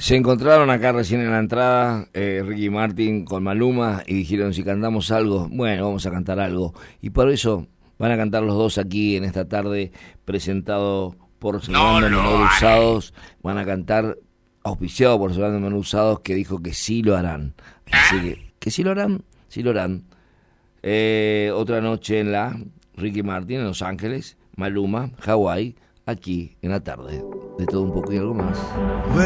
Se encontraron acá recién en la entrada Ricky Martin con Maluma y dijeron si cantamos algo, bueno, vamos a cantar algo. Y por eso van a cantar los dos aquí en esta tarde, presentado por Sonando Menor Usados. Van a cantar auspiciado por Sonando Menor Usados, que dijo que sí lo harán. Así que sí lo harán, sí lo harán. Otra noche en la Ricky Martin en Los Ángeles, Maluma, Hawái, aquí en la tarde. De todo un poco y algo más.